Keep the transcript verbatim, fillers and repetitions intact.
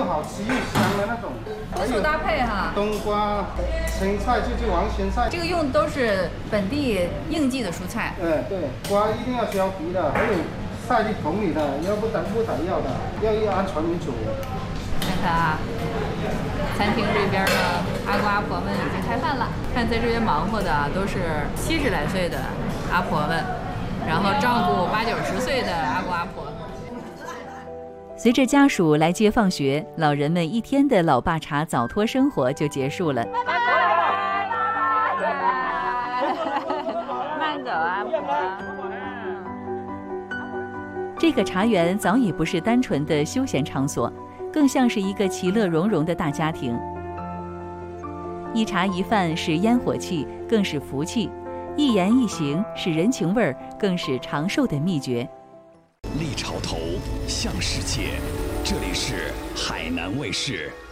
好吃又香的那种。 多素搭配哈， 冬瓜、青菜就是王咸菜。 这个用都是本地应季的蔬菜。 嗯，对，瓜一定要削皮的，还有晒进桶里的，要不然不打药的，要要按传米煮。 看看啊，餐厅这边呢，阿公阿婆们已经开饭了。看在这边忙活的啊，都是七十来岁的阿婆们，然后照顾八九十岁的阿公阿婆。 随着家属来接放学，老人们一天的老爸茶早托生活就结束了。 拜拜，慢走啊，婆。 这个茶园早已不是单纯的休闲场所，更像是一个其乐融融的大家庭。一茶一饭是烟火气，更是福气；一言一行是人情味儿，更是长寿的秘诀。 立潮头向世界，这里是海南卫视。